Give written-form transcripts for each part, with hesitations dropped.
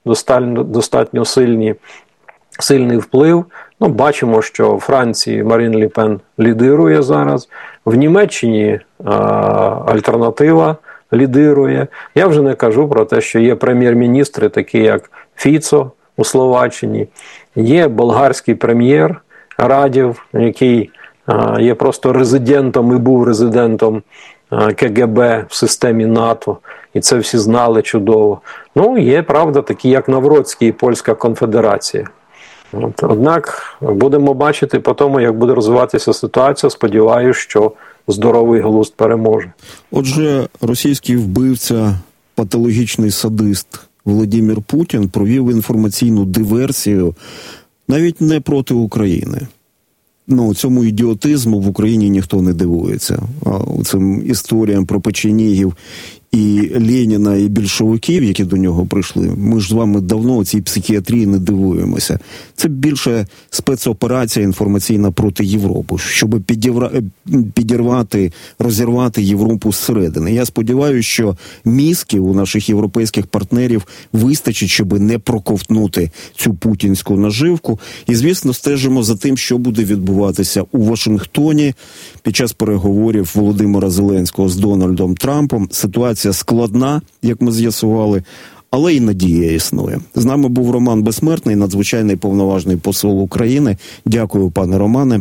достатньо сильний вплив. Ну, бачимо, що в Франції Марін Ле Пен лідирує зараз, в Німеччині альтернатива лідирує. Я вже не кажу про те, що є прем'єр-міністри, такі як Фіцо у Словаччині, є болгарський прем'єр Радєв, який є просто резидентом і був резидентом КГБ в системі НАТО, і це всі знали чудово. Ну, є, правда, такі як Навроцький і Польська конфедерація. Однак будемо бачити по тому, як буде розвиватися ситуація. Сподіваюся, що здоровий глузд переможе. Отже, російський вбивця, патологічний садист Володимир Путін провів інформаційну диверсію навіть не проти України. Ну, цьому ідіотизму в Україні ніхто не дивується. Цим історіям про печенігів і Леніна, і більшовиків, які до нього прийшли, ми ж з вами давно у цій психіатрії не дивуємося. Це більше спецоперація інформаційна проти Європи, щоб підірвати, розірвати Європу зсередини. Я сподіваюся, що мізків у наших європейських партнерів вистачить, щоб не проковтнути цю путінську наживку. І, звісно, стежимо за тим, що буде відбуватися у Вашингтоні під час переговорів Володимира Зеленського з Дональдом Трампом. Ситуація складна, як ми з'ясували, але і надія існує. З нами був Роман Безсмертний, надзвичайний повноважний посол України. Дякую, пане Романе.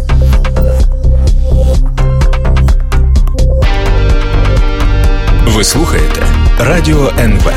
Ви слухаєте Радіо НВ.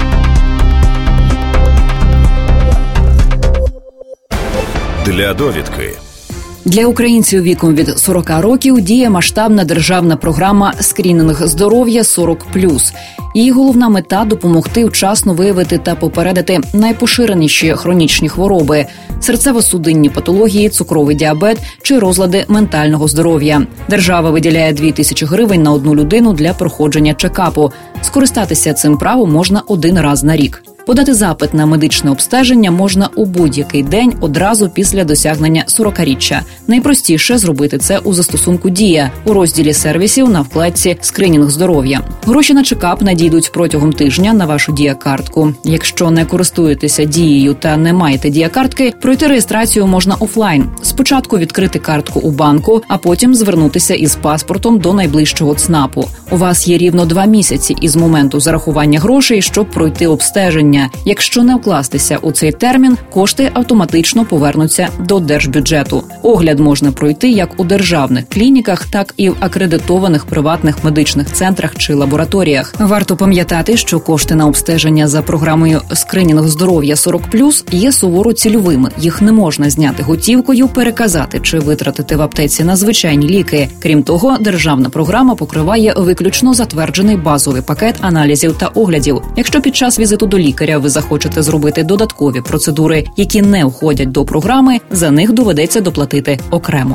Для довідки. Для українців віком від 40 років діє масштабна державна програма «Скринінг здоров'я 40+». Її головна мета – допомогти вчасно виявити та попередити найпоширеніші хронічні хвороби – серцево-судинні патології, цукровий діабет чи розлади ментального здоров'я. Держава виділяє 2000 гривень на одну людину для проходження чекапу. Скористатися цим правом можна один раз на рік. Подати запит на медичне обстеження можна у будь-який день одразу після досягнення 40-річчя. Найпростіше зробити це у застосунку «Дія» у розділі сервісів на вкладці «Скринінг здоров'я». Гроші на чекап надійдуть протягом тижня на вашу Дія-картку. Якщо не користуєтеся Дією та не маєте Дія-картки, пройти реєстрацію можна офлайн. Спочатку відкрити картку у банку, а потім звернутися із паспортом до найближчого ЦНАПу. У вас є рівно 2 місяці із моменту зарахування грошей, щоб пройти обстеження. Якщо не вкластися у цей термін, кошти автоматично повернуться до держбюджету. Огляд можна пройти як у державних клініках, так і в акредитованих приватних медичних центрах чи лабораторіях. Варто пам'ятати, що кошти на обстеження за програмою «Скринінг здоров'я 40+» є суворо цільовими. Їх не можна зняти готівкою, переказати чи витратити в аптеці на звичайні ліки. Крім того, державна програма покриває виключно затверджений базовий пакет аналізів та оглядів. Якщо під час візиту до лікаря ви захочете зробити додаткові процедури, які не входять до програми, за них доведеться доплатити окремо.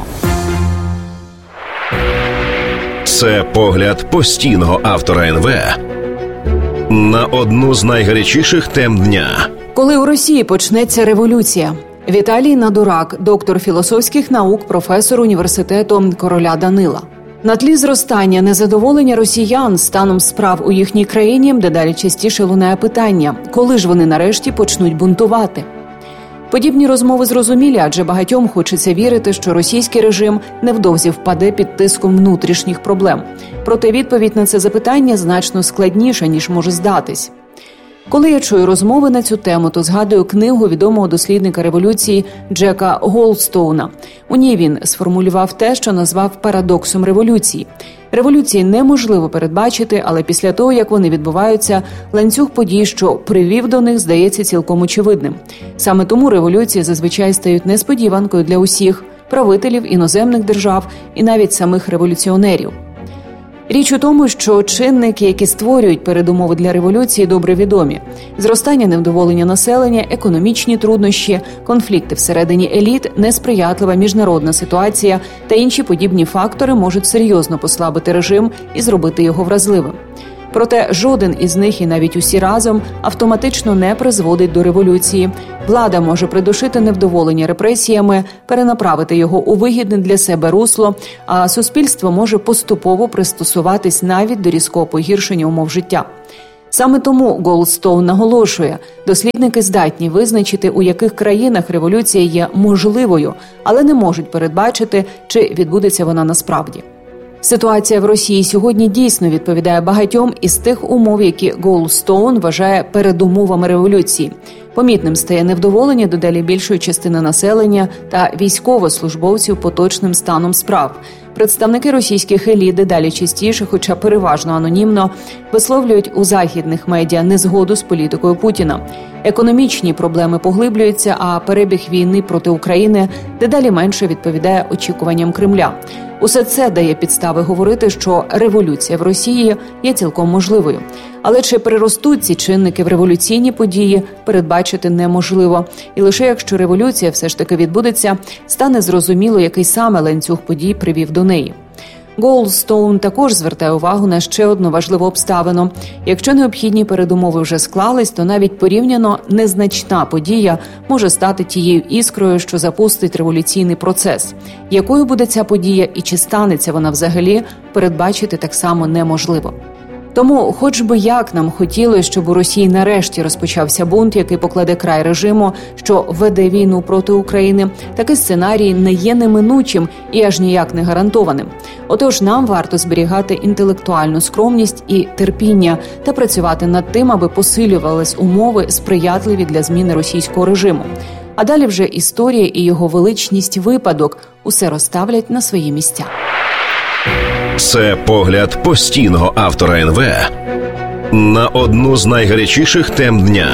Це погляд постійного автора НВ на одну з найгарячіших тем дня. Коли у Росії почнеться революція? Віталій Надурак, доктор філософських наук, професор університету короля Данила. На тлі зростання незадоволення росіян станом справ у їхній країні дедалі частіше лунає питання, коли ж вони нарешті почнуть бунтувати. Подібні розмови зрозумілі, адже багатьом хочеться вірити, що російський режим невдовзі впаде під тиском внутрішніх проблем. Проте відповідь на це запитання значно складніша, ніж може здатись. Коли я чую розмови на цю тему, то згадую книгу відомого дослідника революції Джека Голдстоуна. У ній він сформулював те, що назвав парадоксом революції. Революції неможливо передбачити, але після того, як вони відбуваються, ланцюг подій, що привів до них, здається цілком очевидним. Саме тому революції зазвичай стають несподіванкою для усіх – правителів іноземних держав і навіть самих революціонерів. Річ у тому, що чинники, які створюють передумови для революції, добре відомі. Зростання невдоволення населення, економічні труднощі, конфлікти всередині еліт, несприятлива міжнародна ситуація та інші подібні фактори можуть серйозно послабити режим і зробити його вразливим. Проте жоден із них, і навіть усі разом, автоматично не призводить до революції. Влада може придушити невдоволення репресіями, перенаправити його у вигідне для себе русло, а суспільство може поступово пристосуватись навіть до різкого погіршення умов життя. Саме тому Голдстоун наголошує, дослідники здатні визначити, у яких країнах революція є можливою, але не можуть передбачити, чи відбудеться вона насправді. Ситуація в Росії сьогодні дійсно відповідає багатьом із тих умов, які Голдстоун вважає передумовами революції. Помітним стає невдоволення дедалі більшої частини населення та військовослужбовців поточним станом справ. Представники російських еліт дедалі частіше, хоча переважно анонімно, висловлюють у західних медіа незгоду з політикою Путіна. Економічні проблеми поглиблюються, а перебіг війни проти України дедалі менше відповідає очікуванням Кремля. Усе це дає підстави говорити, що революція в Росії є цілком можливою. Але чи переростуть ці чинники в революційні події, передбачити неможливо. І лише якщо революція все ж таки відбудеться, стане зрозуміло, який саме ланцюг подій привів до неї. Голдстоун також звертає увагу на ще одну важливу обставину. Якщо необхідні передумови вже склались, то навіть порівняно незначна подія може стати тією іскрою, що запустить революційний процес. Якою буде ця подія і чи станеться вона взагалі, передбачити так само неможливо. Тому, хоч би як нам хотілося, щоб у Росії нарешті розпочався бунт, який покладе край режиму, що веде війну проти України, такий сценарій не є неминучим і аж ніяк не гарантованим. Отож, нам варто зберігати інтелектуальну скромність і терпіння та працювати над тим, аби посилювались умови, сприятливі для зміни російського режиму. А далі вже історія і його величність випадок усе розставлять на свої місця. Це погляд постійного автора НВ на одну з найгарячіших тем дня.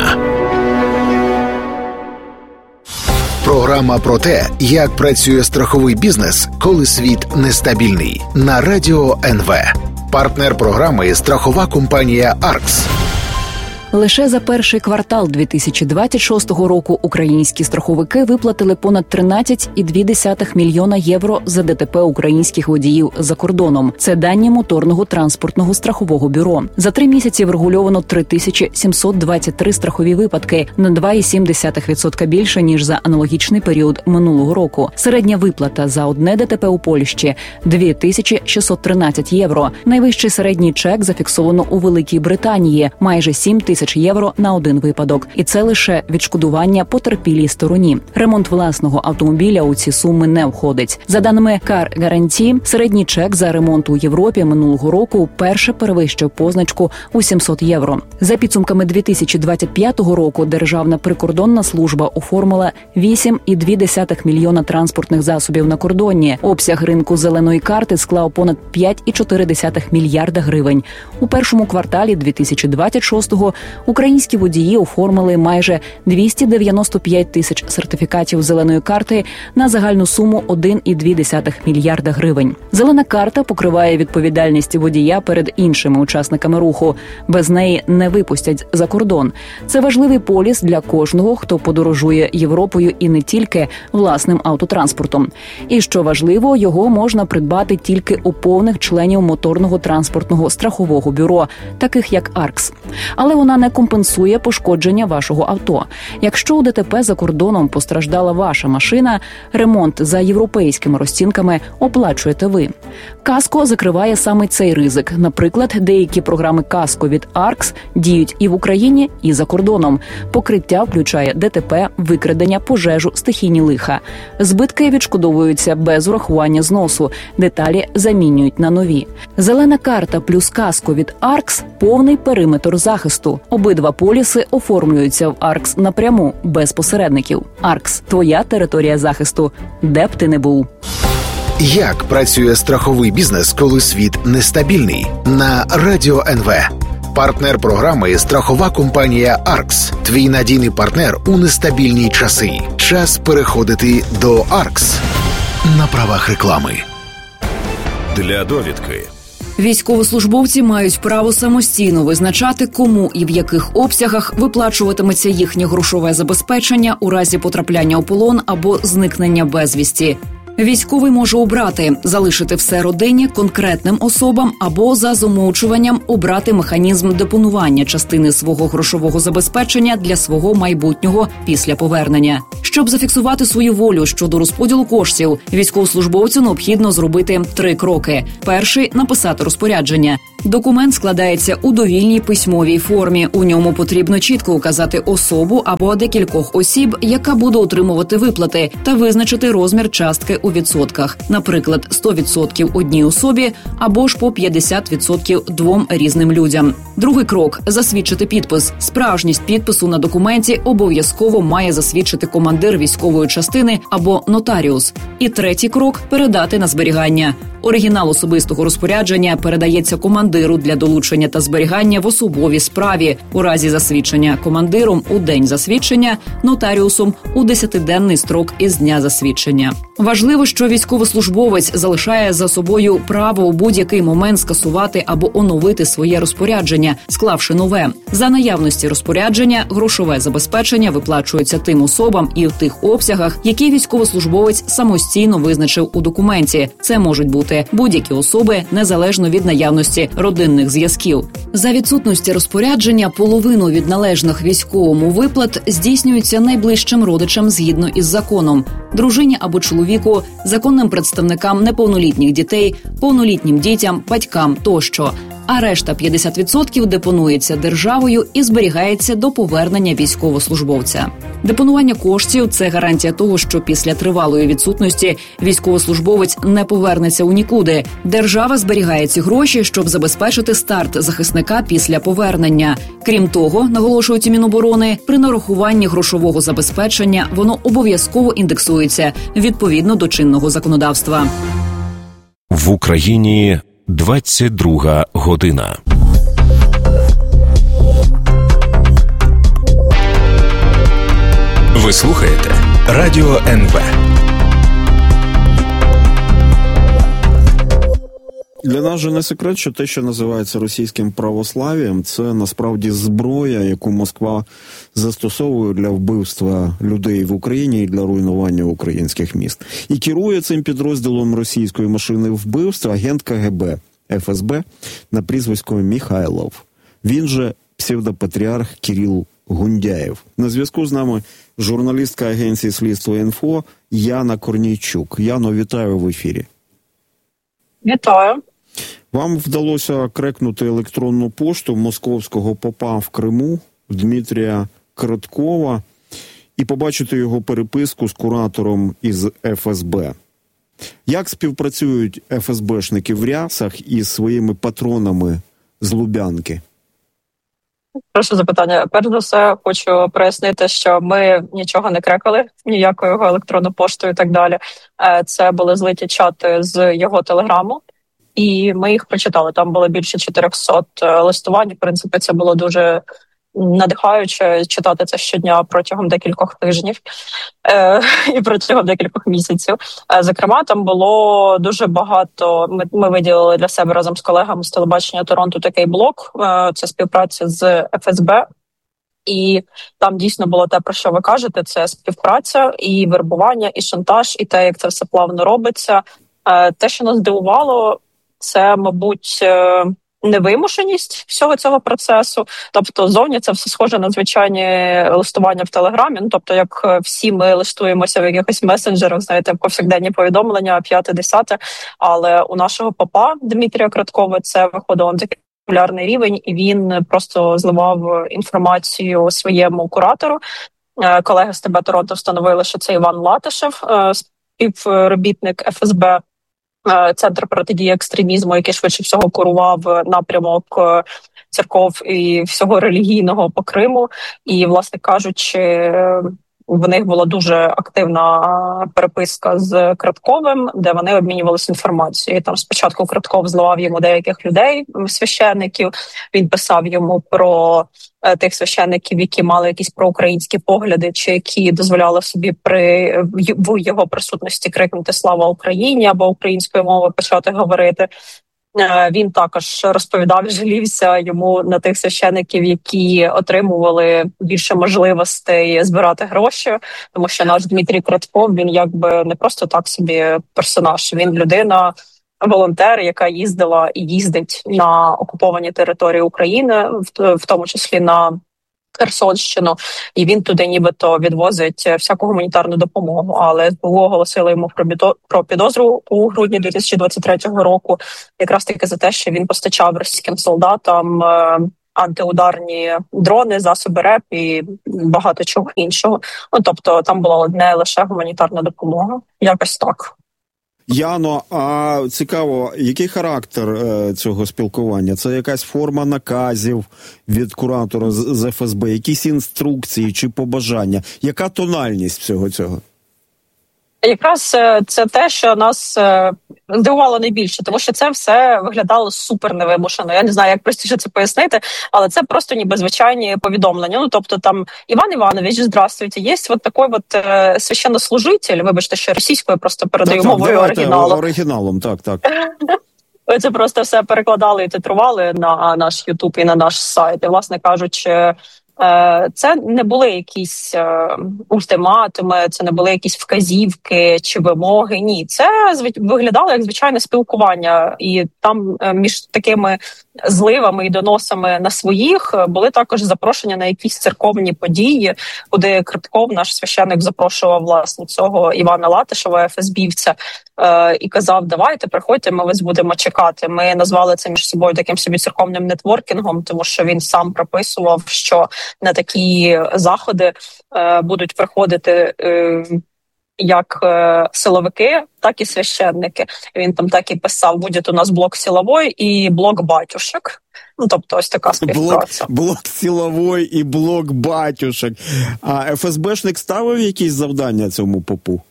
Програма про те, як працює страховий бізнес, коли світ нестабільний. На Радіо НВ. Партнер програми – страхова компанія «Аркс». Лише за перший квартал 2026 року українські страховики виплатили понад 13,2 мільйона євро за ДТП українських водіїв за кордоном. Це дані Моторного транспортного страхового бюро. За 3 місяці врегульовано 3723 страхові випадки, на 2,7% більше, ніж за аналогічний період минулого року. Середня виплата за одне ДТП у Польщі – 2613 євро. Найвищий середній чек зафіксовано у Великій Британії – майже 7 тисяч євро на один випадок. І це лише відшкодування потерпілій стороні. Ремонт власного автомобіля у ці суми не входить. За даними Car Guarantee, середній чек за ремонт у Європі минулого року вперше перевищив позначку у 700 євро. За підсумками 2025 року Державна прикордонна служба оформила 8,2 мільйона транспортних засобів на кордоні. Обсяг ринку зеленої карти склав понад 5,4 мільярда гривень. У першому кварталі 2026-го українські водії оформили майже 295 тисяч сертифікатів зеленої карти на загальну суму 1,2 мільярда гривень. Зелена карта покриває відповідальність водія перед іншими учасниками руху. Без неї не випустять за кордон. Це важливий поліс для кожного, хто подорожує Європою і не тільки власним автотранспортом. І що важливо, його можна придбати тільки у повних членів Моторного транспортного страхового бюро, таких як «Аркс». Але вона не компенсує пошкодження вашого авто. Якщо у ДТП за кордоном постраждала ваша машина, ремонт за європейськими розцінками оплачуєте ви. Каско закриває саме цей ризик. Наприклад, деякі програми Каско від «Аркс» діють і в Україні, і за кордоном. Покриття включає ДТП, викрадення, пожежу, стихійні лиха. Збитки відшкодовуються без урахування зносу. Деталі замінюють на нові. Зелена карта плюс Каско від «Аркс» – повний периметр захисту. Обидва поліси оформлюються в «Аркс» напряму, без посередників. «Аркс» – твоя територія захисту, де б ти не був. Як працює страховий бізнес, коли світ нестабільний? На Радіо НВ. Партнер програми – страхова компанія «Аркс». Твій надійний партнер у нестабільні часи. Час переходити до «Аркс» на правах реклами. Для довідки. Військовослужбовці мають право самостійно визначати, кому і в яких обсягах виплачуватиметься їхнє грошове забезпечення у разі потрапляння у полон або зникнення безвісті. Військовий може обрати – залишити все родині, конкретним особам або за замовчуванням обрати механізм депонування частини свого грошового забезпечення для свого майбутнього після повернення. Щоб зафіксувати свою волю щодо розподілу коштів, військовослужбовцю необхідно зробити 3 кроки. Перший – написати розпорядження. Документ складається у довільній письмовій формі. У ньому потрібно чітко указати особу або декількох осіб, яка буде отримувати виплати, та визначити розмір частки у відсотках. Наприклад, 100% одній особі або ж по 50% двом різним людям. Другий крок – засвідчити підпис. Справжність підпису на документі обов'язково має засвідчити командир військової частини або нотаріус. І третій крок – передати на зберігання. Оригінал особистого розпорядження передається командиру для долучення та зберігання в особовій справі, у разі засвідчення командиром у день засвідчення, нотаріусом у 10-денний строк із дня засвідчення. Важливо, що військовослужбовець залишає за собою право у будь-який момент скасувати або оновити своє розпорядження, склавши нове. За наявності розпорядження грошове забезпечення виплачується тим особам і в тих обсягах, які військовослужбовець самостійно визначив у документі. Це можуть бути будь-які особи, незалежно від наявності родинних зв'язків. За відсутності розпорядження половину від належних військовому виплат здійснюється найближчим родичам згідно із законом – дружині або чоловіку, законним представникам неповнолітніх дітей, повнолітнім дітям, батькам тощо. А решта 50% депонується державою і зберігається до повернення військовослужбовця. Депонування коштів – це гарантія того, що після тривалої відсутності військовослужбовець не повернеться у нікуди. Держава зберігає ці гроші, щоб забезпечити старт захисника після повернення. Крім того, наголошують у Міноборони, при нарахуванні грошового забезпечення воно обов'язково індексується відповідно до чинного законодавства. В Україні 22 година. Ви слухаєте Радіо НВ. Для нас же не секрет, що те, що називається російським православ'ям, це насправді зброя, яку Москва застосовує для вбивства людей в Україні і для руйнування українських міст. І керує цим підрозділом російської машини вбивства агент КГБ ФСБ на прізвисько Міхайлов. Він же псевдопатріарх Кирил Гундяєв. На зв'язку з нами журналістка агенції «Слідство Інфо» Яна Корнійчук. Яно, вітаю в ефірі. Вітаю. Вам вдалося крекнути електронну пошту московського попа в Криму Дмитрія Короткова і побачити його переписку з куратором із ФСБ. Як співпрацюють ФСБшники в рясах із своїми патронами з Лубянки? Прошу запитання. Перш за все, хочу прояснити, що ми нічого не крекали, ніякою його електронну пошту і так далі. Це були злиті чати з його телеграму, і ми їх прочитали. Там було більше 400 листувань. В принципі, це було дуже надихаюче читати це щодня протягом декількох тижнів і протягом декількох місяців. Зокрема, там було дуже багато. Ми виділили для себе разом з колегами з телебачення Торонто такий блок. Це співпраця з ФСБ. І там дійсно було те, про що ви кажете, це співпраця, і вербування, і шантаж, і те, як це все плавно робиться. Те, що нас здивувало, це, мабуть, невимушеність всього цього процесу. Тобто зовні це все схоже на звичайні листування в Телеграмі. Ну, тобто, як всі ми листуємося в якихось месенджерах, знаєте, повсякденні повідомлення, 5-10. Але у нашого попа Дмитрія Короткова це виходило на такий популярний рівень, і він просто зливав інформацію своєму куратору. Колеги з ТБ Торонто встановили, що це Іван Латишев, співробітник ФСБ, Центр протидії екстремізму, який швидше всього курував напрямок церков і всього релігійного по Криму. І, власне кажучи, в них була дуже активна переписка з Коротковим, де вони обмінювалися інформацією. Там спочатку Коротков зливав йому деяких людей, священників. Він писав йому про тих священників, які мали якісь проукраїнські погляди, чи які дозволяли собі в його присутності крикнути «Слава Україні!» або українською мовою почати говорити. Він також розповідав і жалівся йому на тих священиків, які отримували більше можливостей збирати гроші, тому що наш Дмитрій Коротков, він якби не просто так собі персонаж, він людина, волонтер, яка їздила і їздить на окуповані території України, в тому числі на Херсонщину, і він туди нібито відвозить всяку гуманітарну допомогу. Але СБУ оголосили йому про підозру у грудні 2023 року, якраз таки за те, що він постачав російським солдатам антиударні дрони, засоби РЕП і багато чого іншого. Ну, тобто там була не лише гуманітарна допомога. Якось так. Яно, а цікаво, який характер цього спілкування? Це якась форма наказів від куратора з ФСБ, якісь інструкції чи побажання? Яка тональність всього цього? Якраз це те, що нас здивувало найбільше, тому що це все виглядало супер невимушено. Я не знаю, як простіше це пояснити, але це просто ніби звичайні повідомлення. Ну, тобто там Іван Іванович, здравствуйте, є от такий от священнослужитель, вибачте, що російською просто передаю мовою оригіналу. Оригіналом, так. Ви це просто все перекладали і титрували на наш Ютуб і на наш сайт. І, власне кажучи, це не були якісь ультиматуми, це не були якісь вказівки чи вимоги. Ні, це виглядало як звичайне спілкування. І там між такими зливами і доносами на своїх були також запрошення на якісь церковні події, куди Кратков, наш священник, запрошував власне цього Івана Латишева, ФСБівця, і казав: давайте, приходьте, ми вас будемо чекати. Ми назвали це між собою таким собі церковним нетворкінгом, тому що він сам прописував, що на такі заходи будуть приходити як силовики, так і священники. Він там так і писав: буде у нас блок силовой і блок батюшек. Ну, тобто ось така співпраця. Блок силовой і блок батюшек. А ФСБшник ставив якісь завдання цьому попу?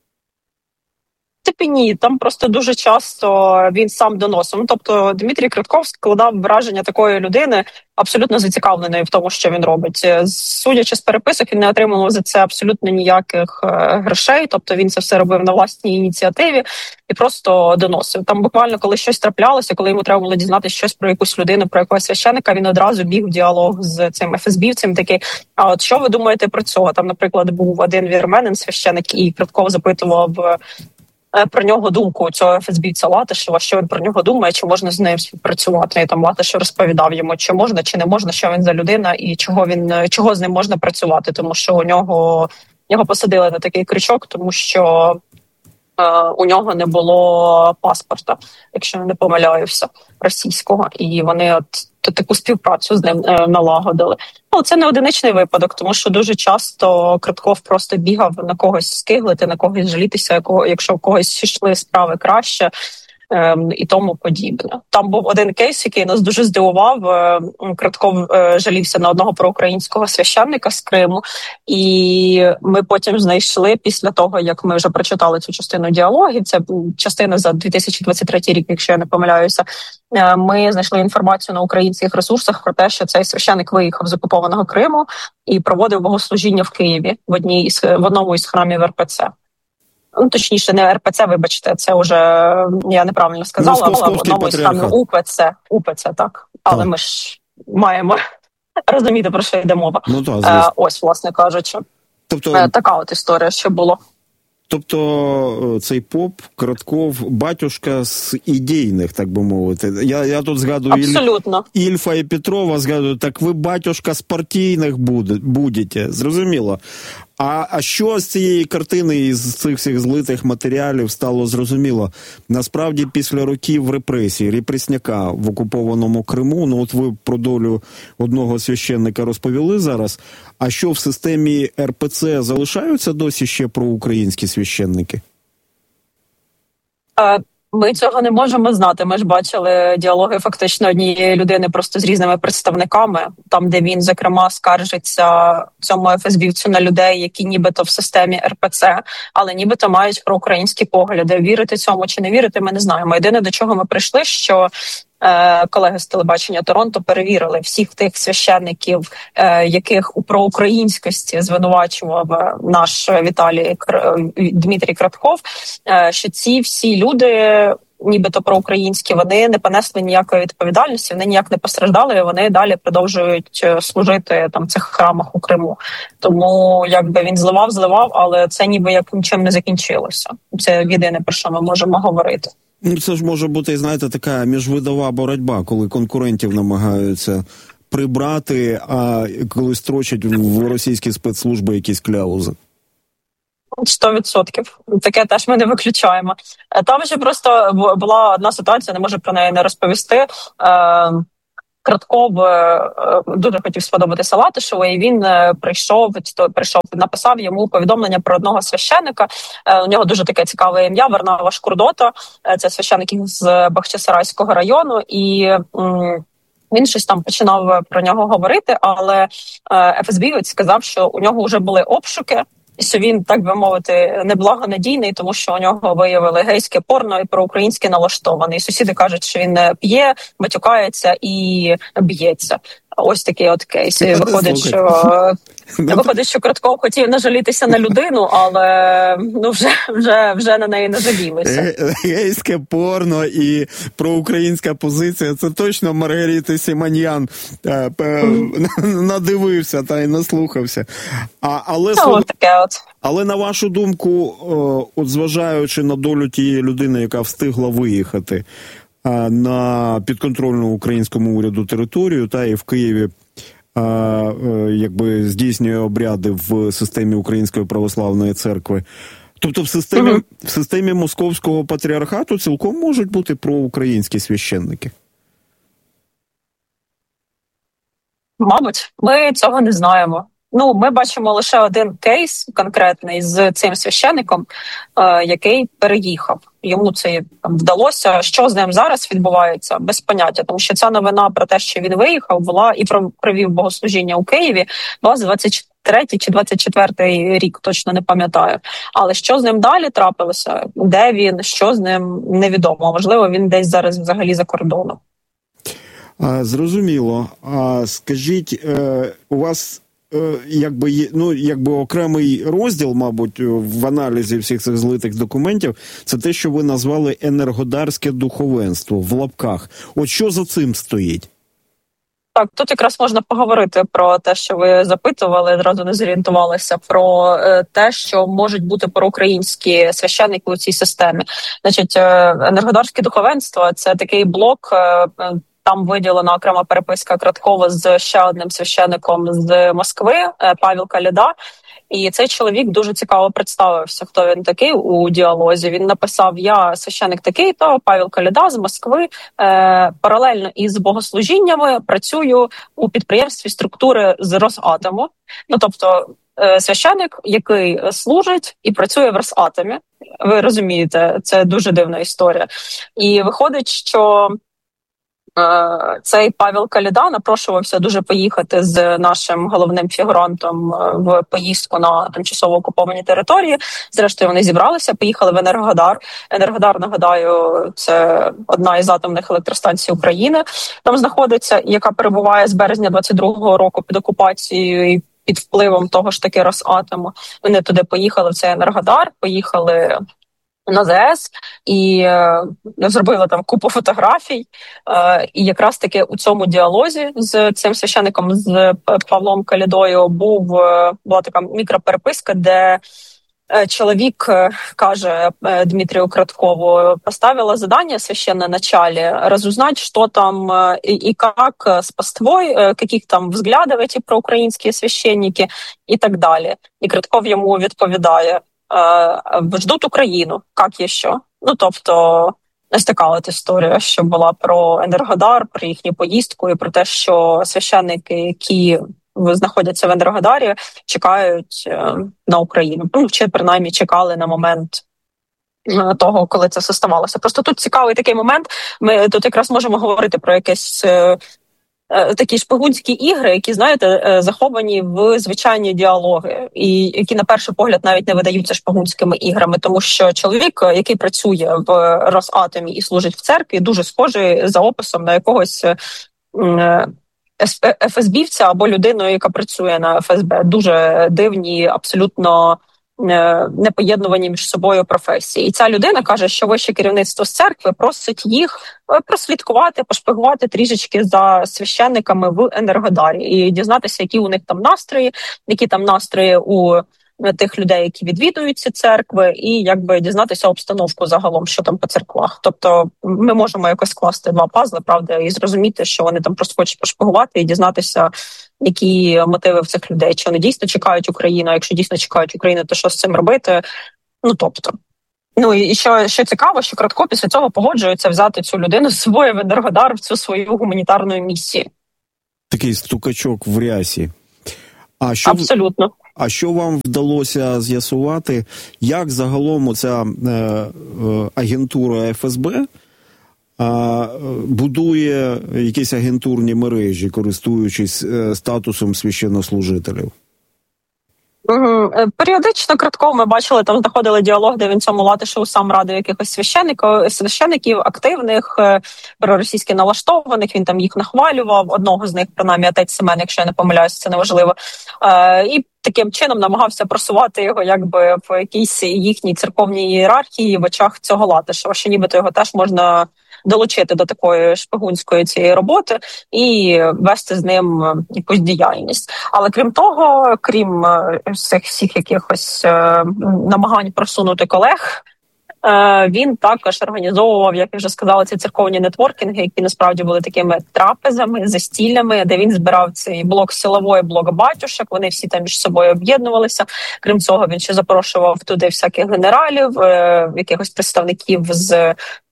Ні, там просто дуже часто він сам доносив. Ну, тобто Дмитрій Кратков складав враження такої людини, абсолютно зацікавленої в тому, що він робить. Судячи з переписок, він не отримував за це абсолютно ніяких грошей, тобто він це все робив на власній ініціативі і просто доносив. Там буквально, коли щось траплялося, коли йому треба було дізнатися щось про якусь людину, про якогось священника, він одразу біг в діалог з цим ФСБівцем, такий: а от що ви думаєте про цього? Там, наприклад, був один вірменин священик, і Кратков запитував про нього думку цього ФСБівця Латишева, що він про нього думає, чи можна з ним співпрацювати. І там Латишев розповідав йому, чи можна, чи не можна, що він за людина і чого з ним можна працювати, тому що його посадили на такий крючок, тому що у нього не було паспорта, якщо не помиляюся, російського, і вони таку співпрацю з ним налагодили. Ну, це не одиничний випадок, тому що дуже часто Кратков просто бігав на когось скиглити, на когось жалітися, якщо в когось йшли справи краще, і тому подібне. Там був один кейс, який нас дуже здивував. Кратков жалівся на одного проукраїнського священника з Криму, і ми потім знайшли, після того, як ми вже прочитали цю частину діалогів, це частина за 2023 рік, якщо я не помиляюся, ми знайшли інформацію на українських ресурсах про те, що цей священник виїхав з окупованого Криму і проводив богослужіння в Києві в одному із храмів РПЦ. Ну, точніше, не РПЦ, вибачте, це вже я неправильно сказала, але в одному із храмів УПЦ, так. Але ми ж маємо розуміти, про що йде мова. Ну, ось, власне кажучи. Тобто, така от історія, що було. Тобто цей поп Кратков батюшка з ідейних, так би мовити. Я тут згадую абсолютно. Ільфа і Петрова, згадую, так ви батюшка з партійних будете, зрозуміло. А що з цієї картини і з цих всіх злитих матеріалів стало зрозуміло? Насправді, після років репресій, репресняка в окупованому Криму, ну от ви про долю одного священника розповіли зараз, а що в системі РПЦ залишаються досі ще проукраїнські священники? Ми цього не можемо знати. Ми ж бачили діалоги фактично однієї людини просто з різними представниками, там, де він, зокрема, скаржиться цьому ФСБівцю на людей, які нібито в системі РПЦ, але нібито мають проукраїнські погляди. Вірити цьому чи не вірити, ми не знаємо. Єдине, до чого ми прийшли, що колеги з телебачення Торонто перевірили всіх тих священників, яких у проукраїнськості звинувачував наш Дмитрій Кратков, що ці всі люди, нібито проукраїнські, вони не понесли ніякої відповідальності, вони ніяк не постраждали, і вони далі продовжують служити там в цих храмах у Криму. Тому якби він зливав, але це ніби як нічим не закінчилося. Це єдине, про що ми можемо говорити. Це ж може бути, знаєте, така міжвидова боротьба, коли конкурентів намагаються прибрати, коли строчать в російські спецслужби якісь кляузи? 100%. Таке теж ми не виключаємо. Там ще просто була одна ситуація, не можу про неї не розповісти. Кратков дуже хотів сподобатися Латишеву, і він прийшов, написав йому повідомлення про одного священника. У нього дуже таке цікаве ім'я – Варнава Шкурдото. Це священник з Бахчисарайського району, і він щось там починав про нього говорити, але ФСБівець сказав, що у нього вже були обшуки, і що він, так би мовити, неблагонадійний, тому що у нього виявили гейське порно і проукраїнське налаштований. Сусіди кажуть, що він п'є, матюкається і б'ється. Ось такий от кейс. І виходить, що Кратков хотів нажалітися на людину, але вже на неї нажалілися. Гейське порно і проукраїнська позиція – це точно Маргарита Симоньян надивився та й наслухався. Але на вашу думку, от зважаючи на долю тієї людини, яка встигла виїхати на підконтрольну українському уряду територію, та і в Києві якби здійснює обряди в системі Української православної церкви. Тобто в системі Московського патріархату цілком можуть бути проукраїнські священники? Мабуть, ми цього не знаємо. Ми бачимо лише один кейс конкретний з цим священником, який переїхав. Йому це вдалося. Що з ним зараз відбувається? Без поняття. Тому що ця новина про те, що він виїхав, була і провів богослужіння у Києві, була з 23-й чи 24-й рік, точно не пам'ятаю. Але що з ним далі трапилося? Де він? Що з ним? Невідомо. Можливо, він десь зараз взагалі за кордоном. Зрозуміло. Скажіть, у вас якби окремий розділ, мабуть, в аналізі всіх цих злитих документів, це те, що ви назвали енергодарське духовенство, в лапках. От що за цим стоїть? Так, тут якраз можна поговорити про те, що ви запитували, одразу не зорієнтувалися, про те, що можуть бути проукраїнські священники у цій системі. Значить, енергодарське духовенство – це такий блок. Там виділена окрема переписка Краткова з ще одним священником з Москви, Павел Каліда. І цей чоловік дуже цікаво представився, хто він такий у діалозі. Він написав: я священник такий-то, Павел Каліда з Москви, паралельно із богослужіннями працюю у підприємстві структури з Росатому. Тобто священник, який служить і працює в Росатомі. Ви розумієте, це дуже дивна історія. І виходить, що цей Павел Каліда напрошувався дуже поїхати з нашим головним фігурантом в поїздку на тимчасово окуповані території. Зрештою, вони зібралися, поїхали в Енергодар. Енергодар, нагадаю, це одна із атомних електростанцій України. Там знаходиться, яка перебуває з березня 22-го року під окупацією і під впливом того ж таки Росатому. Вони туди поїхали, в цей Енергодар, поїхали на ЗС і зробили там купу фотографій. І якраз таки у цьому діалозі з цим священником, з Павлом Калідою, була така мікропереписка, де чоловік каже Дмитрию Краткову: поставила задание священное начале разузнать, что там и как с паствой, каких там взглядов эти проукраинские священники и так далі. І Кратков йому відповідає: ждуть Україну, як є що. Тобто, ось така от історія, що була про Енергодар, про їхню поїздку і про те, що священники, які знаходяться в Енергодарі, чекають на Україну. Чи принаймні чекали на момент того, коли це все ставалося. Просто тут цікавий такий момент. Ми тут якраз можемо говорити про якесь такі шпигунські ігри, які, знаєте, заховані в звичайні діалоги, і які на перший погляд навіть не видаються шпигунськими іграми, тому що чоловік, який працює в Росатомі і служить в церкві, дуже схожий за описом на якогось ФСБівця або людину, яка працює на ФСБ. Дуже дивні, абсолютно непоєднувані між собою професії. І ця людина каже, що вище керівництво з церкви просить їх прослідкувати, пошпигувати трішечки за священниками в Енергодарі і дізнатися, які у них там настрої, які там настрої у тих людей, які відвідують ці церкви, і якби дізнатися обстановку загалом, що там по церквах. Тобто ми можемо якось скласти два пазли, правда, і зрозуміти, що вони там просто хочуть пошпигувати і дізнатися, які мотиви в цих людей, чи вони дійсно чекають Україну, а якщо дійсно чекають Україну, то що з цим робити? Ну, і що цікаво, що Кратко після цього погоджується взяти цю людину з собою в Енергодар в цю свою гуманітарну місію. Такий стукачок в рясі. Абсолютно. А що вам вдалося з'ясувати, як загалом оця агентура ФСБ будує якісь агентурні мережі, користуючись статусом священнослужителів? Періодично Кратко ми бачили, там знаходили діалог, де він цьому Латишеву сам радив якихось священиків активних, проросійськи налаштованих, він там їх нахвалював, одного з них, принаймні, отець Семен, якщо я не помиляюся, це неважливо, і таким чином намагався просувати його якби в якійсь їхній церковній ієрархії в очах цього Латишева, що нібито його теж можна долучити до такої шпигунської цієї роботи і вести з ним якусь діяльність. Але крім того, крім цих всіх якихось намагань просунути колег, він також організовував, як я вже сказала, ці церковні нетворкінги, які насправді були такими трапезами, застіллями, де він збирав цей блок силової, блок батюшок, вони всі там між собою об'єднувалися. Крім цього, він ще запрошував туди всяких генералів, якихось представників з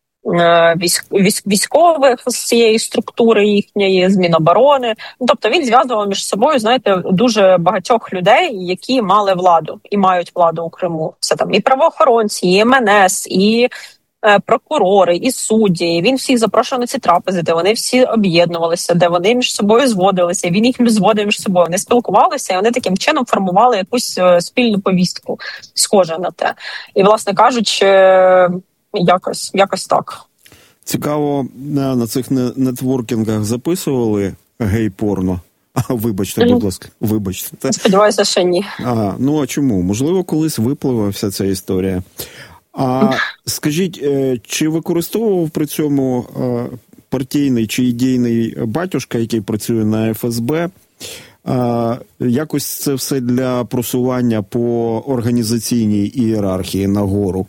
військових з цієї структури їхньої, з Міноборони. Тобто він зв'язував між собою, знаєте, дуже багатьох людей, які мали владу і мають владу у Криму. Це там і правоохоронці, і МНС, і прокурори, і судді. Він всіх запрошував на ці трапези, де вони всі об'єднувалися, де вони між собою зводилися, він їх зводив між собою. Вони спілкувалися, і вони таким чином формували якусь спільну повістку, схоже на те. І, власне кажучи, якось так. Цікаво, на цих нетворкінгах записували гей-порно? Вибачте, будь ласка, вибачте. Сподіваюся, що ні. Ну, а чому? Можливо, колись випливе вся ця історія. А скажіть, чи використовував при цьому партійний чи ідейний батюшка, який працює на ФСБ, якось це все для просування по організаційній ієрархії нагору?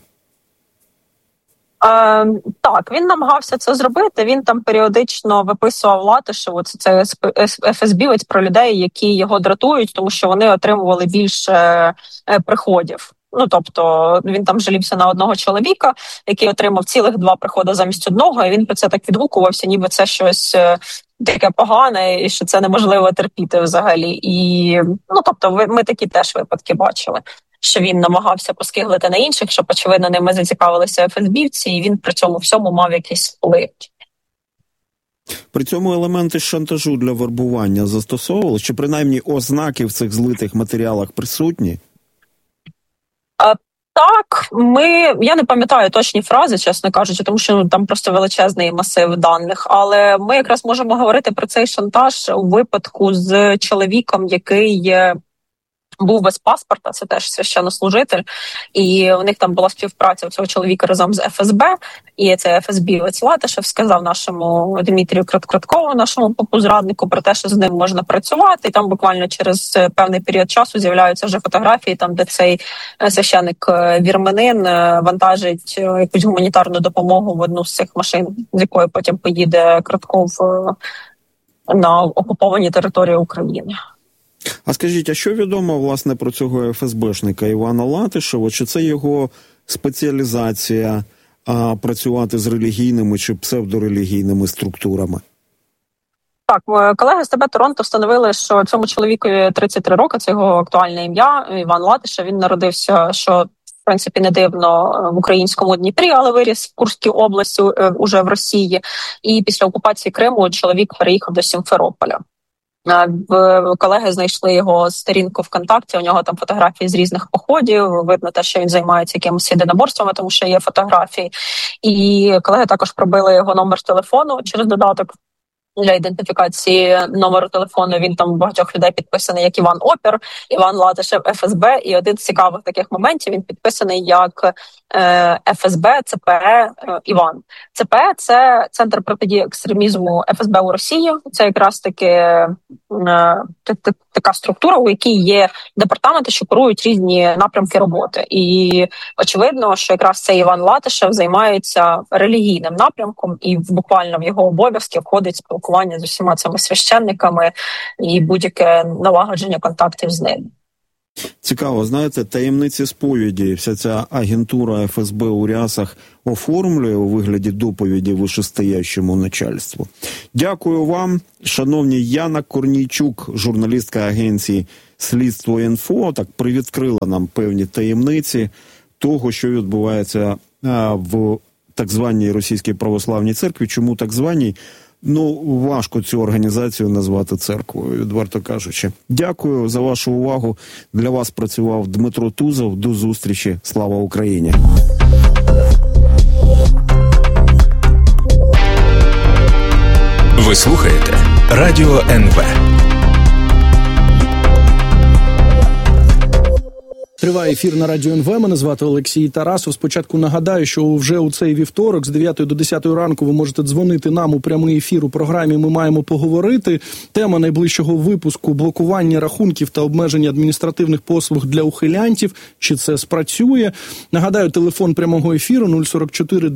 Так, він намагався це зробити. Він там періодично виписував Латишеву, це ФСБівець, про людей, які його дратують, тому що вони отримували більше приходів. Ну, тобто, він там жалівся на одного чоловіка, який отримав цілих 2 приходи замість одного, і він про це так відгукувався, ніби це щось таке погане, і що це неможливо терпіти взагалі. І, ну, тобто, ми такі теж випадки бачили, що він намагався поскиглити на інших, щоб, очевидно, ними зацікавилися ФСБівці, і він при цьому всьому мав якийсь вплив. При цьому елементи шантажу для вербування застосовували? Чи принаймні ознаки в цих злитих матеріалах присутні? Так, я не пам'ятаю точні фрази, чесно кажучи, тому що там просто величезний масив даних, але ми якраз можемо говорити про цей шантаж у випадку з чоловіком, який був без паспорта, це теж священнослужитель, і у них там була співпраця у цього чоловіка разом з ФСБ, і цей ФСБівець Латишев сказав нашому Дмитрію Краткову, нашому попу-зраднику, про те, що з ним можна працювати, і там буквально через певний період часу з'являються вже фотографії, там, де цей священник-вірменин вантажить якусь гуманітарну допомогу в одну з цих машин, з якої потім поїде Кратков на окуповані території України. А скажіть, а що відомо, власне, про цього ФСБшника Івана Латишева? Чи це його спеціалізація працювати з релігійними чи псевдорелігійними структурами? Так, колеги з ТБ Торонто встановили, що цьому чоловікові 33 роки, це його актуальне ім'я, Іван Латишев. Він народився, що в принципі не дивно, в українському Дніпрі, але виріс в Курській області, уже в Росії. І після окупації Криму чоловік переїхав до Сімферополя. Колеги знайшли його сторінку ВКонтакті, у нього там фотографії з різних походів, видно те, що він займається якимось єдиноборствами, тому що є фотографії. І колеги також пробили його номер телефону через додаток для ідентифікації номеру телефону. Він там у багатьох людей підписаний як Іван Опір, Іван Латишев, ФСБ. І один з цікавих таких моментів, він підписаний як ФСБ, ЦПЕ Іван. ЦПЕ – це Центр протидії екстремізму ФСБ у Росії. Це якраз таки така структура, у якій є департаменти, що керують різні напрямки роботи. І очевидно, що якраз цей Іван Латишев займається релігійним напрямком, і буквально в його обов'язки входить спілкування з усіма цими священниками і будь-яке налагодження контактів з ними. Цікаво, знаєте, таємниці сповіді вся ця агентура ФСБ у рясах оформлює у вигляді доповіді вищестоящому начальству. Дякую вам, шановні. Яна Корнійчук, журналістка агенції «Слідство.Інфо», так привідкрила нам певні таємниці того, що відбувається в так званій Російській Православній Церкві. Чому так званій? Важко цю організацію назвати церквою, відверто кажучи. Дякую за вашу увагу. Для вас працював Дмитро Тузов. До зустрічі. Слава Україні! Ви слухаєте Радіо НВ. Триває ефір на Радіо НВ. Мене звати Олексій Тарасов. Спочатку нагадаю, що вже у цей вівторок з 9 до 10 ранку ви можете дзвонити нам у прямий ефір у програмі «Ми маємо поговорити». Тема найближчого випуску – блокування рахунків та обмеження адміністративних послуг для ухилянтів. Чи це спрацює? Нагадаю, телефон прямого ефіру 044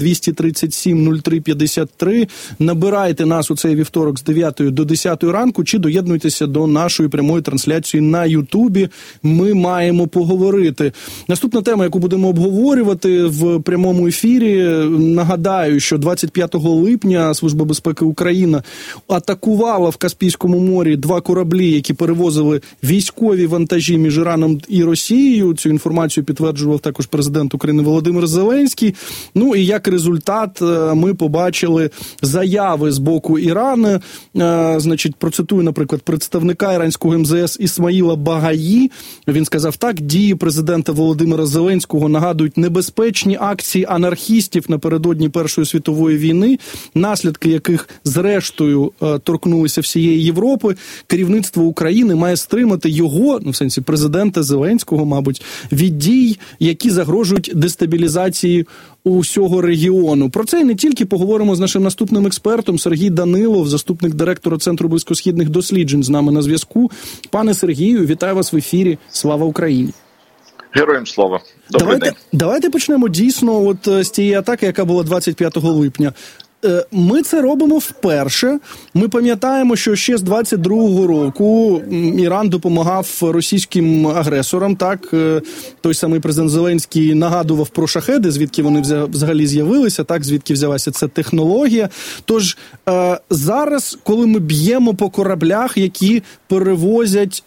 237 03 53. Набирайте нас у цей вівторок з 9 до 10 ранку чи доєднуйтеся до нашої прямої трансляції на Ютубі. Ми маємо поговорити. Наступна тема, яку будемо обговорювати в прямому ефірі, нагадаю, що 25 липня Служба безпеки України атакувала в Каспійському морі 2 кораблі, які перевозили військові вантажі між Іраном і Росією. Цю інформацію підтверджував також президент України Володимир Зеленський. І як результат ми побачили заяви з боку Ірану. Процитую, наприклад, представника іранського МЗС Ісмаїла Багаї. Він сказав так: дії президента Володимира Зеленського нагадують небезпечні акції анархістів напередодні Першої світової війни, наслідки яких зрештою торкнулися всієї Європи. Керівництво України має стримати його, в сенсі президента Зеленського, мабуть, від дій, які загрожують дестабілізації усього регіону. Про це і не тільки поговоримо з нашим наступним експертом. Сергій Данилов, заступник директора Центру близькосхідних досліджень, з нами на зв'язку. Пане Сергію, вітаю вас в ефірі. Слава Україні! Героям слава. Добрий день. Давайте почнемо дійсно з тієї атаки, яка була 25 липня. Ми це робимо вперше. Ми пам'ятаємо, що ще з 22-го року Іран допомагав російським агресорам. Так, той самий президент Зеленський нагадував про шахеди, звідки вони взагалі з'явилися, так, звідки взялася ця технологія. Тож зараз, коли ми б'ємо по кораблях, які перевозять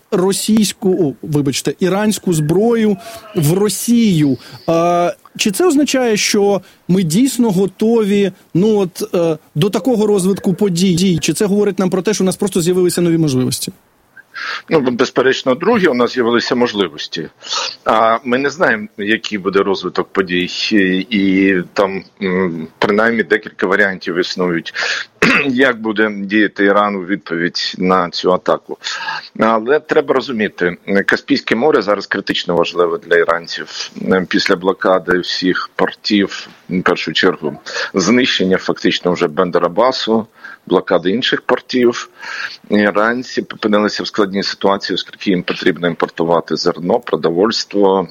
іранську зброю в Росію, чи це означає, що ми дійсно готові до такого розвитку подій? Чи це говорить нам про те, що у нас просто з'явилися нові можливості? Безперечно, друге, у нас з'явилися можливості. А ми не знаємо, який буде розвиток подій. І там, принаймні, декілька варіантів існують, як буде діяти Іран у відповідь на цю атаку. Але треба розуміти, Каспійське море зараз критично важливе для іранців. Після блокади всіх портів, в першу чергу, знищення фактично вже Бендер-Аббасу, блокади інших портів. Іранці опинилися в складній ситуації, оскільки їм потрібно імпортувати зерно, продовольство,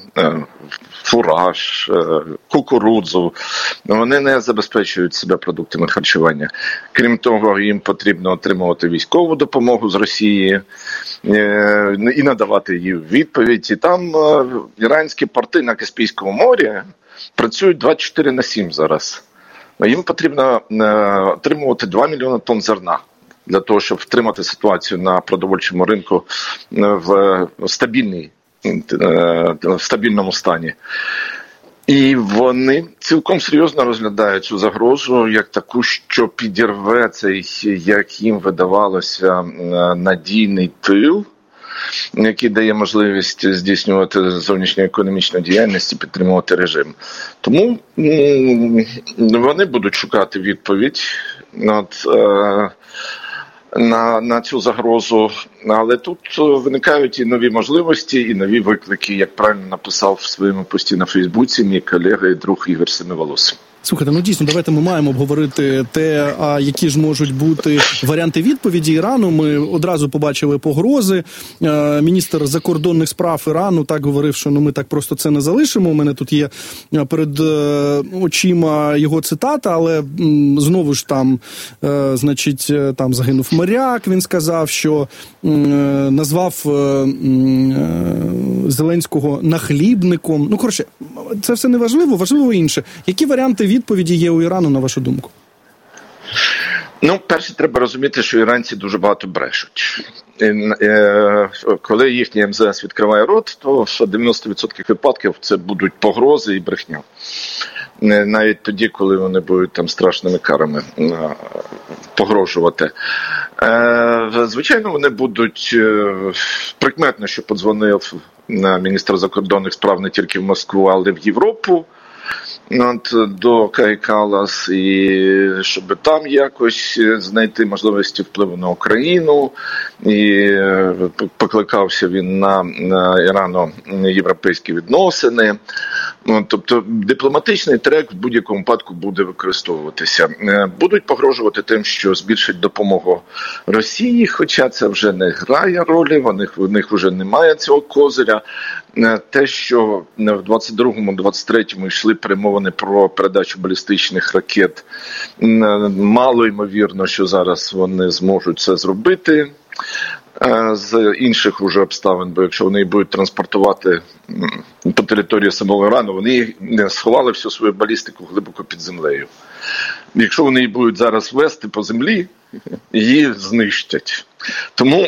фураж, кукурудзу. Вони не забезпечують себе продуктами харчування. Крім того, їм потрібно отримувати військову допомогу з Росії і надавати їй відповідь. І там іранські порти на Каспійському морі працюють 24/7 зараз. Їм потрібно отримувати 2 мільйони тонн зерна для того, щоб втримати ситуацію на продовольчому ринку в стабільному стані. І вони цілком серйозно розглядають цю загрозу як таку, що підірве цей, як їм видавалося, надійний тил, який дає можливість здійснювати зовнішньоекономічну діяльність і підтримувати режим. Тому вони будуть шукати відповідь на цю загрозу, але тут виникають і нові можливості, і нові виклики, як правильно написав в своєму пості на Фейсбуці мій колега і друг Ігор Семиволос. Слухайте, ну дійсно, давайте ми маємо обговорити те, які ж можуть бути варіанти відповіді Ірану. Ми одразу побачили погрози. Міністр закордонних справ Ірану так говорив, що ми так просто це не залишимо. У мене тут є перед очима його цитата, але знову ж там, там загинув моряк, він сказав, що назвав Зеленського нахлібником. Ну, коротше, це все не важливо, важливо інше. Які варіанти відповіді є у Ірану, на вашу думку? Ну, перше, треба розуміти, що іранці дуже багато брешуть. Коли їхній МЗС відкриває рот, то 90% випадків це будуть погрози і брехня. Навіть тоді, коли вони будуть там страшними карами погрожувати. Звичайно, вони будуть прикметно, що подзвонив міністр закордонних справ не тільки в Москву, але й в Європу. До Каї Каллас, і щоб там якось знайти можливості впливу на Україну, і покликався він на ірано-європейські відносини. Тобто дипломатичний трек в будь-якому випадку буде використовуватися. Будуть погрожувати тим, що збільшать допомогу Росії, хоча це вже не грає ролі, в них вже немає цього козиря. Те, що в 22-23 йшли перемовини про передачу балістичних ракет, мало ймовірно, що зараз вони зможуть це зробити з інших уже обставин, бо якщо вони будуть транспортувати по території самого Ірану, вони сховали всю свою балістику глибоко під землею. Якщо вони її будуть зараз вести по землі, її знищать. Тому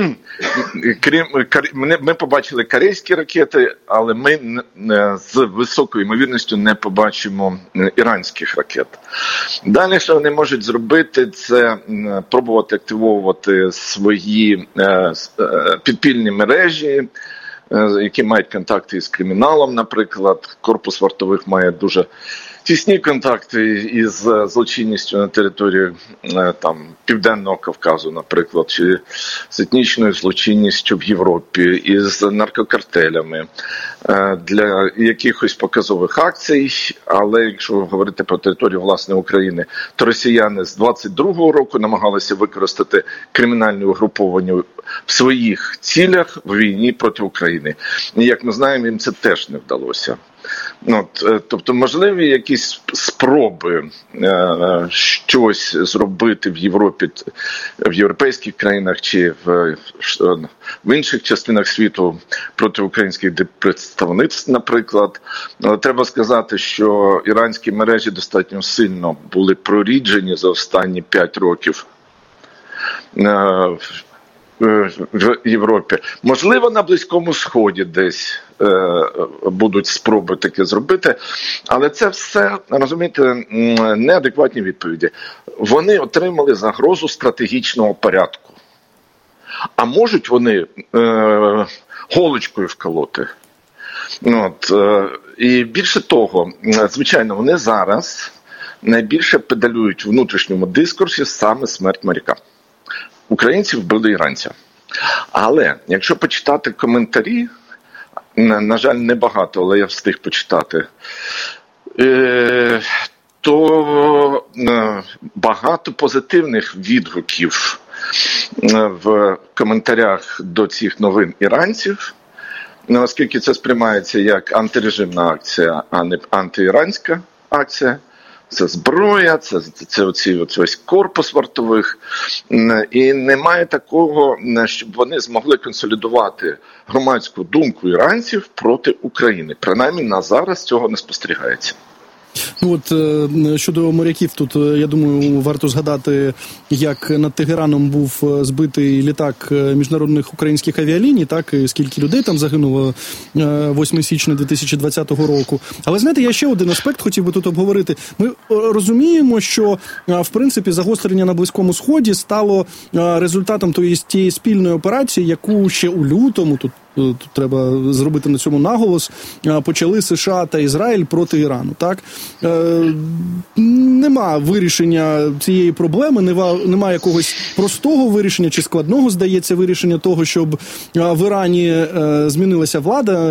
ми побачили корейські ракети, але ми з високою ймовірністю не побачимо іранських ракет. Далі, що вони можуть зробити, це пробувати активовувати свої підпільні мережі, які мають контакти із криміналом, наприклад. Корпус вартових має дуже тісні контакти із злочинністю на території Південного Кавказу, наприклад, чи з етнічною злочинністю в Європі, із наркокартелями для якихось показових акцій. Але якщо говорити про територію власне України, то росіяни з 22-го року намагалися використати кримінальне угруповання в своїх цілях в війні проти України. І, як ми знаємо, їм це теж не вдалося. Тобто, можливі якісь спроби щось зробити в Європі, в європейських країнах чи в інших частинах світу проти українських представництв, наприклад. Але треба сказати, що іранські мережі достатньо сильно були проріджені за останні 5 років в Європі. Можливо, на Близькому Сході десь будуть спроби таке зробити, але це все, розумієте, неадекватні відповіді. Вони отримали загрозу стратегічного порядку. А можуть вони голочкою вколоти? І більше того, звичайно, вони зараз найбільше педалюють в внутрішньому дискурсі саме смерть моряка. Українці вбили іранця. Але якщо почитати коментарі, на жаль, небагато, але я встиг почитати, то багато позитивних відгуків в коментарях до цих новин іранців, оскільки це сприймається як антирежимна акція, а не антиіранська акція. Це зброя, це ось корпус вартових. І немає такого, щоб вони змогли консолідувати громадську думку іранців проти України. Принаймні, на зараз цього не спостерігається. Щодо моряків, тут, я думаю, варто згадати, як над Тегераном був збитий літак міжнародних українських авіаліній, так, і скільки людей там загинуло 8 січня 2020 року. Але, знаєте, я ще один аспект хотів би тут обговорити. Ми розуміємо, що, в принципі, загострення на Близькому Сході стало результатом тієї спільної операції, яку ще у лютому, тут тут треба зробити на цьому наголос, почали США та Ізраїль проти Ірану. Так? Нема вирішення цієї проблеми, нема якогось простого вирішення чи складного, здається, вирішення того, щоб в Ірані змінилася влада,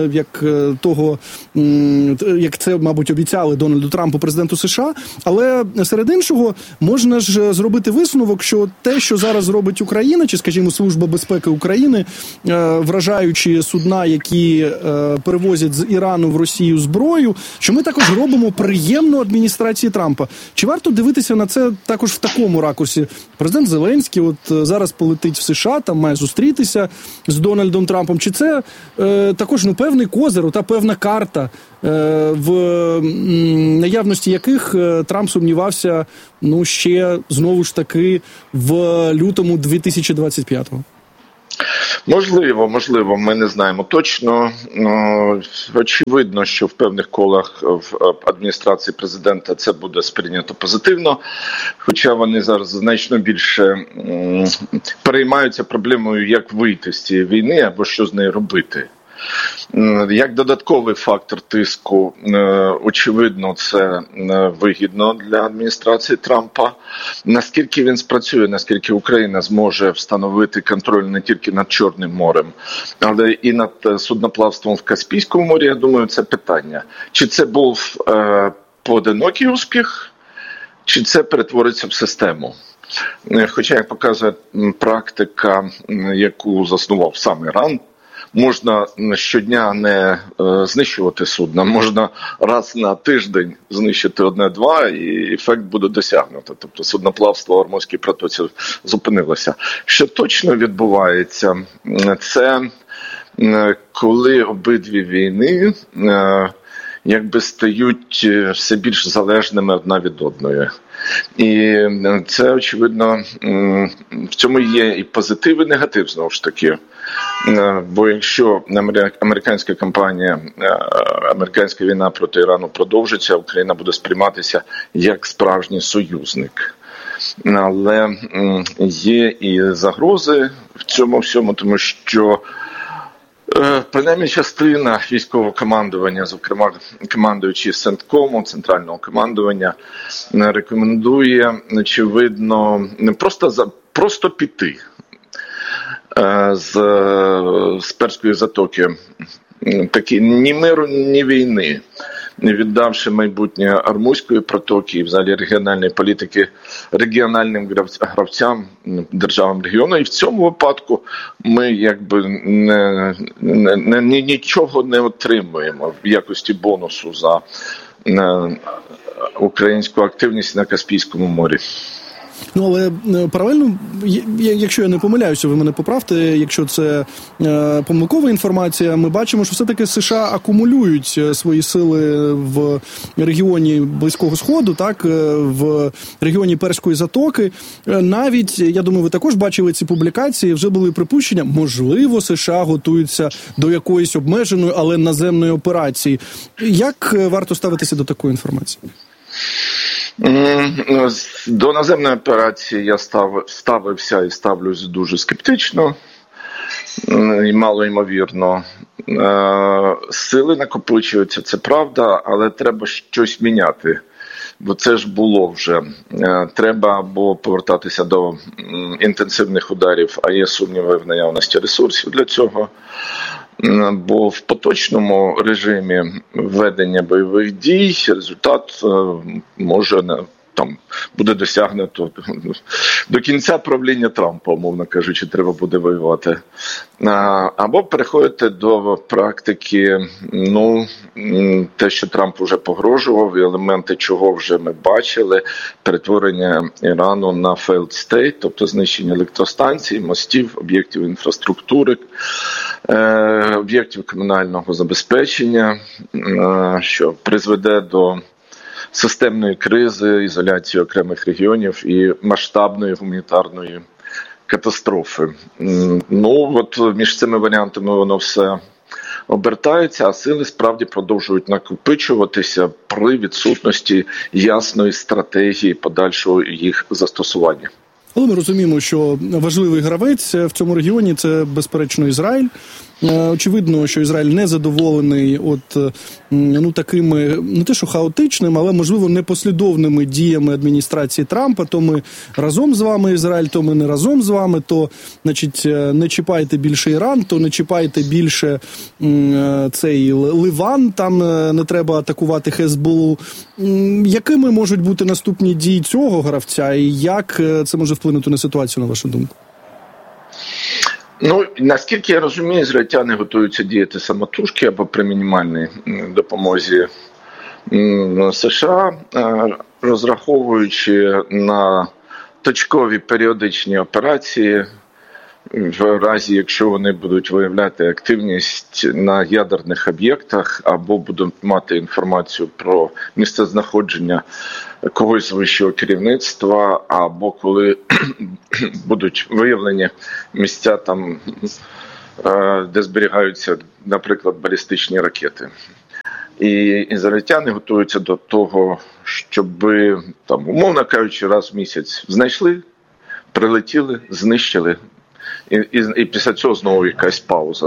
як це, мабуть, обіцяли Дональду Трампу, президенту США. Але серед іншого можна ж зробити висновок, що те, що зараз робить Україна, чи, скажімо, Служба безпеки України, вражаючи судна, які перевозять з Ірану в Росію зброю, що ми також робимо приємно адміністрації Трампа. Чи варто дивитися на це також в такому ракурсі? Президент Зеленський от зараз полетить в США, там має зустрітися з Дональдом Трампом. Чи це також певний козир, та певна карта, в наявності яких Трамп сумнівався, ще, знову ж таки, в лютому 2025-го? Можливо, ми не знаємо точно. Очевидно, що в певних колах в адміністрації президента це буде сприйнято позитивно, хоча вони зараз значно більше переймаються проблемою, як вийти з цієї війни або що з нею робити. Як додатковий фактор тиску, очевидно, це вигідно для адміністрації Трампа. Наскільки він спрацює, наскільки Україна зможе встановити контроль не тільки над Чорним морем, але і над судноплавством в Каспійському морі, я думаю, це питання. Чи це був поодинокий успіх, чи це перетвориться в систему? Хоча, як показує практика, яку заснував сам Іран, можна щодня не знищувати судна, можна раз на тиждень знищити одне-два, і ефект буде досягнуто. Тобто судноплавство в Ормузькій протоці зупинилося. Що точно відбувається, це коли обидві війни стають все більш залежними одна від одної. І це, очевидно, в цьому є і позитив, і негатив, знову ж таки. Бо якщо американська кампанія, американська війна проти Ірану продовжиться, Україна буде сприйматися як справжній союзник. Але є і загрози в цьому всьому, тому що принаймні частина військового командування, зокрема командуючий Центкому, центрального командування, рекомендує, очевидно, не просто піти з Перської затоки. Такі ні миру, ні війни, не віддавши майбутнє Ормузької протоки і взагалі регіональної політики регіональним гравцям, державам регіону. І в цьому випадку ми нічого не отримуємо в якості бонусу за українську активність на Каспійському морі. Але паралельно, якщо я не помиляюся, ви мене поправте, якщо це помилкова інформація, ми бачимо, що все-таки США акумулюють свої сили в регіоні Близького Сходу, так, в регіоні Перської затоки. Навіть, я думаю, ви також бачили ці публікації, вже були припущення, можливо, США готуються до якоїсь обмеженої, але наземної операції. Як варто ставитися до такої інформації? До наземної операції я ставився і ставлюсь дуже скептично і малоймовірно. Сили накопичуються, це правда, але треба щось міняти, бо це ж було вже. Треба або повертатися до інтенсивних ударів, а є сумніви в наявності ресурсів для цього. Бо в поточному режимі ведення бойових дій результат може буде досягнуто до кінця правління Трампа, умовно кажучи, треба буде воювати. Або переходити до практики, те, що Трамп вже погрожував, і елементи чого вже ми бачили, перетворення Ірану на failed state, тобто знищення електростанцій, мостів, об'єктів інфраструктури, об'єктів комунального забезпечення, що призведе до системної кризи, ізоляції окремих регіонів і масштабної гуманітарної катастрофи. Між цими варіантами воно все обертається, а сили справді продовжують накопичуватися при відсутності ясної стратегії подальшого їх застосування. Але ми розуміємо, що важливий гравець в цьому регіоні – це, безперечно, Ізраїль. Очевидно, що Ізраїль не задоволений такими, не те що хаотичними, але, можливо, непослідовними діями адміністрації Трампа. То ми разом з вами, Ізраїль, то ми не разом з вами, то, не чіпайте більше Іран, то не чіпайте більше цей Ливан, там не треба атакувати Хезболу. Якими можуть бути наступні дії цього гравця і як це може вплинути на ситуацію, на вашу думку? Наскільки я розумію, ізраїльтяни готуються діяти самотужки або при мінімальній допомозі США, розраховуючи на точкові періодичні операції, в разі, якщо вони будуть виявляти активність на ядерних об'єктах або будуть мати інформацію про місцезнаходження когось з вищого керівництва, або коли будуть виявлені місця там, де зберігаються, наприклад, балістичні ракети. І ізраїльтяни готуються до того, щоб, там, умовно кажучи, раз в місяць знайшли, прилетіли, знищили. І після цього знову якась пауза.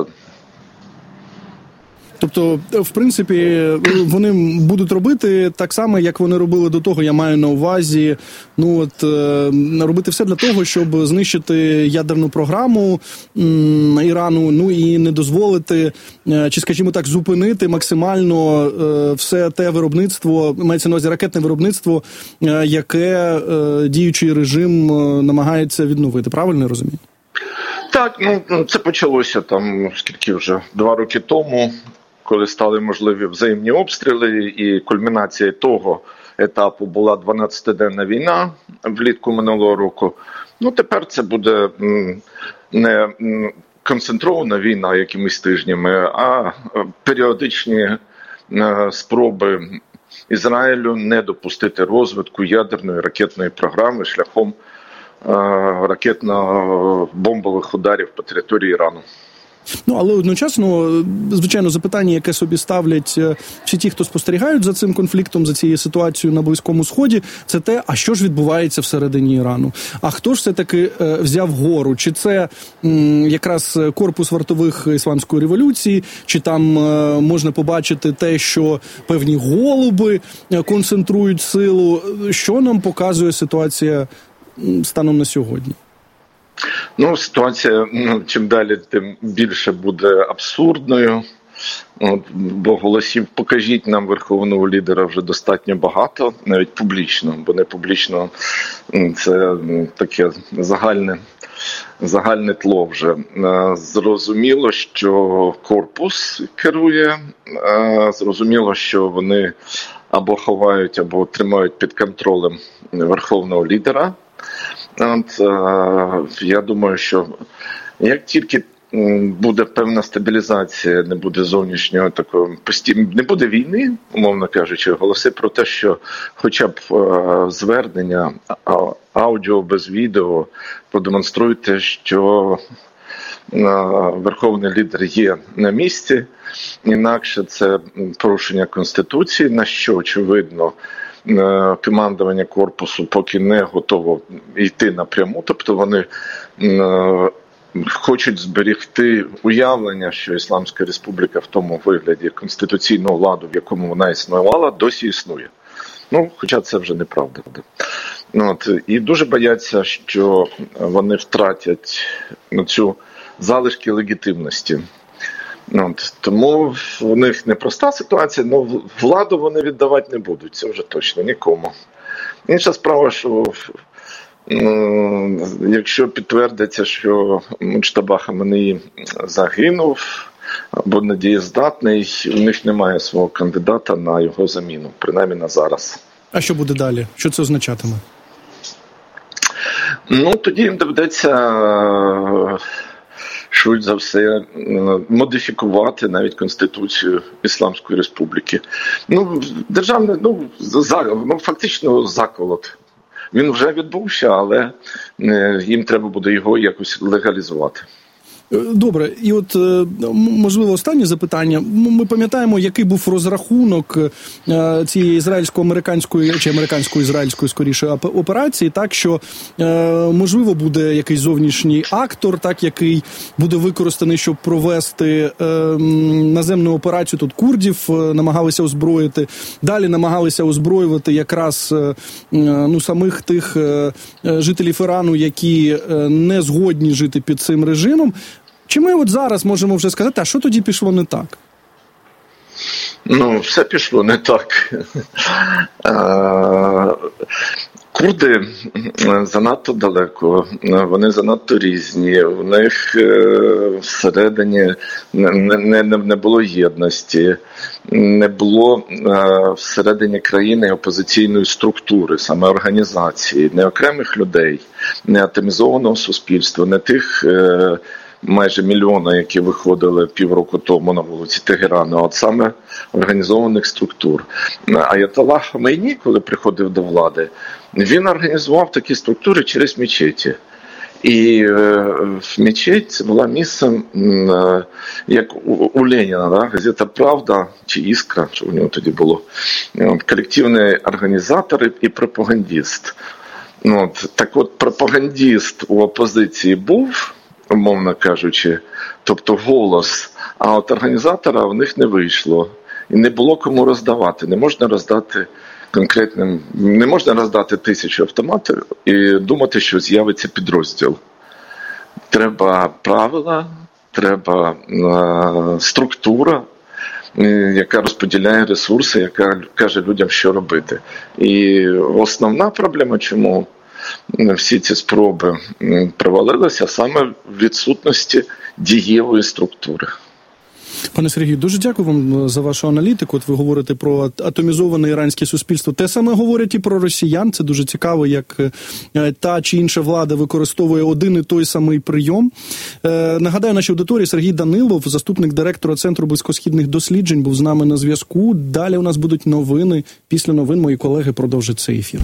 Тобто, в принципі, вони будуть робити так само, як вони робили до того, я маю на увазі, робити все для того, щоб знищити ядерну програму Ірану, і не дозволити, чи, скажімо так, зупинити максимально все те виробництво, мається на увазі ракетне виробництво, яке діючий режим намагається відновити. Правильно я розумію? Так, це почалося там, скільки вже, 2 роки тому, коли стали можливі взаємні обстріли, і кульмінацією того етапу була 12-денна війна влітку минулого року. Тепер це буде не концентрована війна якимись тижнями, а періодичні спроби Ізраїлю не допустити розвитку ядерної ракетної програми шляхом ракетно-бомбових ударів по території Ірану. Але одночасно, звичайно, запитання, яке собі ставлять всі ті, хто спостерігають за цим конфліктом, за цією ситуацією на Близькому Сході, це те, а що ж відбувається всередині Ірану? А хто ж все-таки взяв гору? Чи це якраз корпус вартових Ісламської революції, чи там можна побачити те, що певні голуби концентрують силу? Що нам показує ситуація станом на сьогодні? Ситуація чим далі, тим більше буде абсурдною. Бо голосів «покажіть нам верховного лідера» вже достатньо багато, навіть публічно, бо не публічно це таке загальне тло вже. Зрозуміло, що корпус керує, зрозуміло, що вони або ховають, або тримають під контролем верховного лідера. Я думаю, що як тільки буде певна стабілізація, не буде зовнішнього такого не буде війни, умовно кажучи, голоси про те, що хоча б звернення аудіо без відео продемонструють те, що верховний лідер є на місці, інакше це порушення Конституції, на що, очевидно, командування корпусу поки не готово йти напряму, тобто вони хочуть зберегти уявлення, що Ісламська Республіка в тому вигляді конституційного ладу, в якому вона існувала, досі існує. Хоча це вже неправда. І дуже бояться, що вони втратять цю залишки легітимності. Тому в них непроста ситуація, але владу вони віддавати не будуть, це вже точно нікому. Інша справа, що якщо підтвердиться, що Муджтаба Хаменеї загинув або недієздатний, у них немає свого кандидата на його заміну, принаймні на зараз. А що буде далі? Що це означатиме? Тоді їм доведеться швидше за все модифікувати навіть Конституцію Ісламської Республіки. Фактично заколот. Він вже відбувся, але їм треба буде його якось легалізувати. Добре, і от, можливо, останнє запитання. Ми пам'ятаємо, який був розрахунок цієї ізраїльсько-американської, чи американсько-ізраїльської, скоріше, операції, так, що, можливо, буде якийсь зовнішній актор, так, який буде використаний, щоб провести наземну операцію. Тут курдів намагалися озброїти, далі намагалися озброювати якраз самих тих жителів Ірану, які не згодні жити під цим режимом. Чи ми от зараз можемо вже сказати, а що тоді пішло не так? Все пішло не так. Курди занадто далеко, вони занадто різні, у них всередині не було єдності, не було всередині країни опозиційної структури, саме організації, не окремих людей, не атомізованого суспільства, не тих майже мільйона, які виходили півроку тому на вулиці Тегерану, от саме організованих структур. Аятолла Хомейні, коли приходив до влади, він організував такі структури через мечеті. І мечеть була місцем, як у Леніна, да? Газета «Правда» чи «Іскра», що у нього тоді було, колективний організатор і пропагандист. Так от, пропагандист у опозиції був, умовно кажучи, тобто голос, а от організатора в них не вийшло. І не було кому роздавати. Не можна роздати не можна роздати 1000 автоматів і думати, що з'явиться підрозділ. Треба правила, треба структура, яка розподіляє ресурси, яка каже людям, що робити. І основна проблема, чому всі ці спроби провалилися, саме в відсутності дієвої структури. Пане Сергію, дуже дякую вам за вашу аналітику. От ви говорите про атомізоване іранське суспільство. Те саме говорять і про росіян. Це дуже цікаво, як та чи інша влада використовує один і той самий прийом. Нагадаю, нашій аудиторії Сергій Данилов, заступник директора Центру близькосхідних досліджень, був з нами на зв'язку. Далі у нас будуть новини. Після новин мої колеги продовжать цей ефір.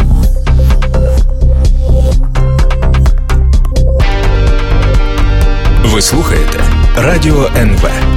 Ви слухаєте Радіо НВ.